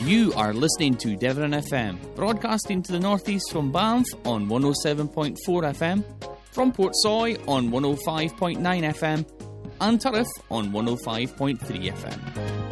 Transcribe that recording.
You are listening to Devon FM, broadcasting to the northeast from Banff on 107.4 FM, from Portsoy on 105.9 FM, and Turriff on 105.3 FM.